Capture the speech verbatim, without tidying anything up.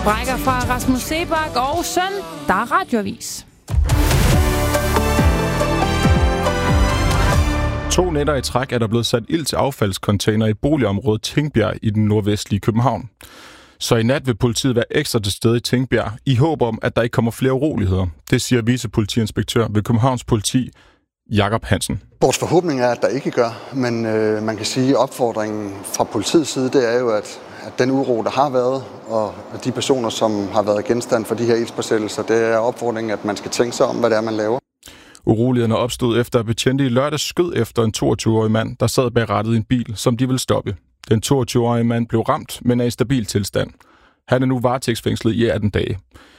Brækker fra Rasmus Seebach og søn, der er radioavis. To nætter i træk er der blevet sat ild til affaldscontainer i boligområdet Tingbjerg i den nordvestlige København. Så i nat vil politiet være ekstra til stede i Tingbjerg, i håb om, at der ikke kommer flere uroligheder. Det siger vicepolitiinspektør ved Københavns Politi, Jakob Hansen. Vores forhåbning er, at der ikke gør, men øh, man kan sige, at opfordringen fra politiets side, det er jo, at, at den uro, der har været, og de personer, som har været genstand for de her ildspåsættelser, det er opfordringen, at man skal tænke sig om, hvad det er, man laver. Urolighederne opstod efter, at betjente i lørdag skød efter en toogtyve-årig mand, der sad bag rattet i en bil, som de ville stoppe. Den toogtyve-årige mand blev ramt, men er i stabil tilstand. Han er nu varetægtsfængslet i atten dage.